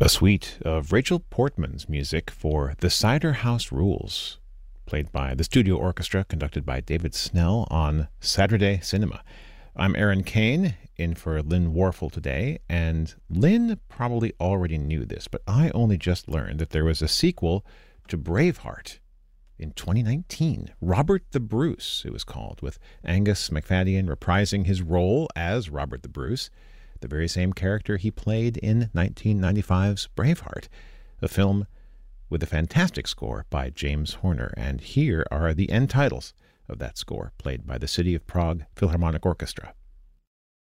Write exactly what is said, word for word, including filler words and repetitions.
A suite of Rachel Portman's music for The Cider House Rules, played by the Studio Orchestra, conducted by David Snell on Saturday Cinema. I'm Aaron Kane, in for Lynn Warfel today, and Lynn probably already knew this, but I only just learned that there was a sequel to Braveheart in twenty nineteen. Robert the Bruce, it was called, with Angus MacFadyen reprising his role as Robert the Bruce, the very same character he played in nineteen ninety-five's Braveheart, a film with a fantastic score by James Horner. And here are the end titles of that score, played by the City of Prague Philharmonic Orchestra.